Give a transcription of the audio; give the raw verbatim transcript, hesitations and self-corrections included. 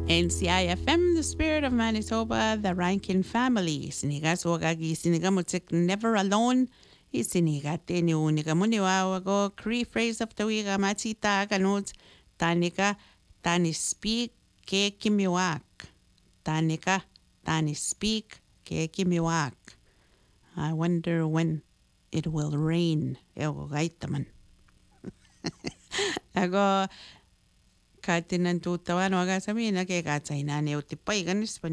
N C I F M, the spirit of Manitoba, the Rankin family. Siniga swagagi siniga mutsik never alone. Isiniga tenu niga muniwawago. Cree phrase of the week matita kanut. Tanika tani speak ke kimiwak. Tanika tani speak ke kimiwak. I wonder when it will rain. Ewo gaitaman. Ako katinan tutawan waga sabi na kay katsay na ne utipay ganis